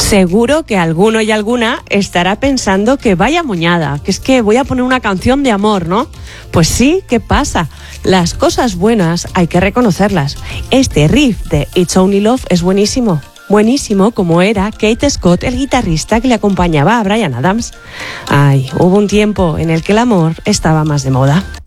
Seguro que alguno y alguna estará pensando que vaya moñada, que es que voy a poner una canción de amor, ¿no? Pues sí, ¿qué pasa? Las cosas buenas hay que reconocerlas. Este riff de It's Only Love es buenísimo. Buenísimo como era Keith Scott, el guitarrista que le acompañaba a Bryan Adams. Ay, hubo un tiempo en el que el amor estaba más de moda.